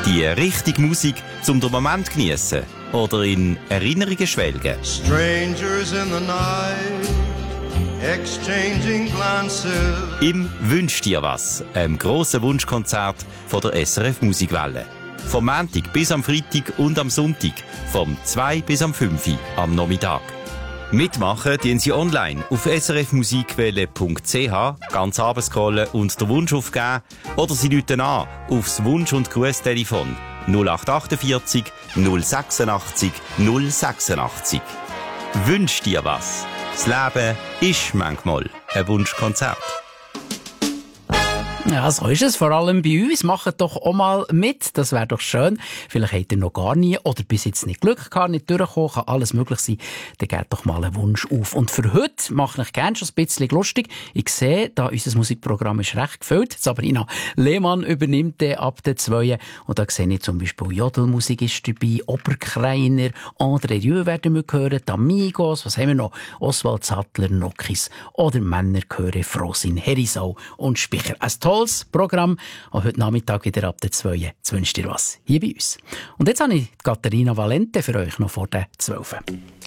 Die richtige Musik, um den Moment zu geniessen oder in Erinnerungen schwelgen. Strangers in the night, exchanging glances. Im «Wünsch dir was», einem grossen Wunschkonzert von der SRF Musikwelle. Vom Montag bis am Freitag und am Sonntag, vom 2 bis am 5 am Nachmittag. Mitmachen tun Sie online auf srfmusikwelle.ch, ganz runterscrollen und den Wunsch aufgeben oder Sie rufen an aufs Wunsch- und Grußtelefon 0848 086 086. Wünsch dir was. Das Leben ist manchmal ein Wunschkonzert. Ja, so ist es. Vor allem bei uns. Macht doch auch mal mit. Das wäre doch schön. Vielleicht habt ihr noch gar nie oder bis jetzt nicht Glück gehabt, nicht durchgekommen, kann alles möglich sein. Dann gebt doch mal einen Wunsch auf. Und für heute mache ich gerne schon ein bisschen lustig. Ich sehe, da unser Musikprogramm ist recht gefüllt. Sabrina Lehmann übernimmt den ab der 2. Und da sehe ich zum Beispiel Jodelmusik ist dabei, Oberkreiner, André Rieu werden wir hören, die Amigos, was haben wir noch? Oswald Sattler, Nokis oder Männer hören, Frosin, Herisau und Spicher. Ein tolles Programm. Und heute Nachmittag wieder ab der 2. Jetzt wünscht ihr was hier bei uns. Und jetzt habe ich Katharina Valente für euch noch vor der 12.